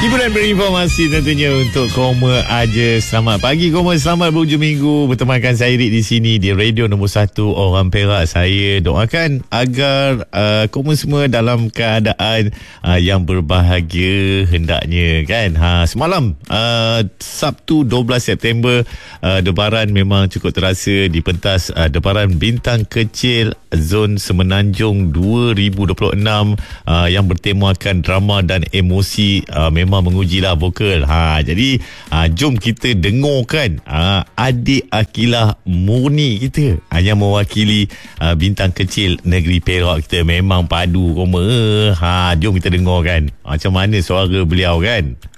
Hiburan berinformasi tentunya untuk Koma aja. Selamat pagi Koma, selamat berhujung minggu bertemankan saya Rik di sini di radio nombor 1 orang Perak. Saya doakan agar Koma semua dalam keadaan yang berbahagia hendaknya kan. Semalam Sabtu 12 September debaran memang cukup terasa di pentas debaran bintang kecil Zon Semenanjung 2026 yang bertemakan drama dan emosi. Memang mengujilah vokal. Jadi jom kita dengarkan adik Akilah Murni kita yang mewakili bintang kecil negeri Perak kita. Memang padu Koma. Jom kita dengarkan macam mana suara beliau kan.